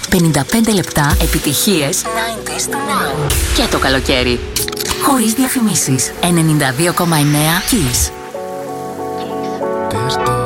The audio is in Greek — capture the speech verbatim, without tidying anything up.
πενήντα πέντε λεπτά επιτυχίες ενενήντα του Now. Και το καλοκαίρι. Χωρίς διαφημίσεις. ενενήντα δύο κόμμα εννέα Kiss.